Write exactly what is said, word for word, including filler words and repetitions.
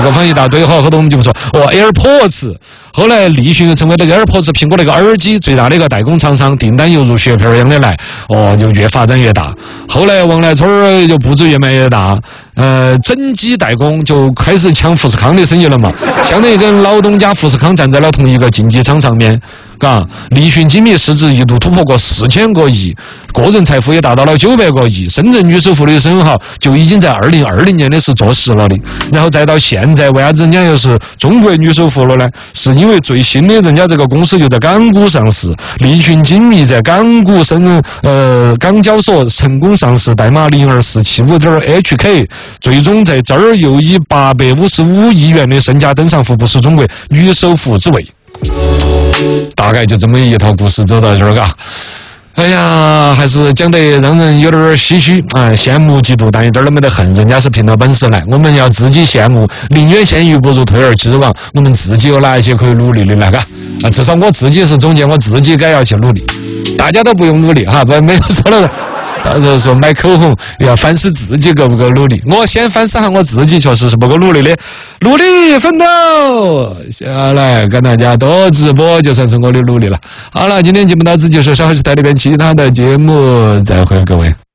各方一大堆，好，后头我们就不说哦 ，AirPods， 后来立讯又成为那个 AirPods 苹果那个耳机最大的一个代工厂商，订单又如雪片一样的来，哦，就越发展越大。后来王来春儿就步子越迈越大，呃，整机代工就开始抢富士康的生意了嘛，相当于跟老东家富士康站在了同一个竞技场上面。嘎，立讯精密市值一度突破过四千个亿，个人财富也达到了九百个亿。深圳女首富的生蚝就已经在二零二零年的是坐实了的，然后再到现在，为啥子人家又是中国女首富了呢？是因为最新的人家这个公司又在港股上市，立讯精密在港股深呃港交所成功上市，代码零二四七五点 H K， 最终在这儿又以八百五十五亿元的身价登上福布斯中国女首富之位。大概就这么一套故事走到这儿，嘎。哎呀，还是讲得让人有点唏嘘啊，羡慕嫉妒，但一点都没得恨，人家是凭了本事来，我们要自己羡慕，宁愿羡鱼不如退而击网，我们自己有哪一些可以努力的来，嘎啊，至少我自己是总结，我自己该要去努力，大家都不用努力哈，不没有说了。到时候说买口红要反思自己够不够努力，我先反思下我自己确实是不够努力的，努力奋斗下来跟大家多直播就算是我的努力了。好了，今天节目到此结束，稍后是台里边其他的节目再会各位。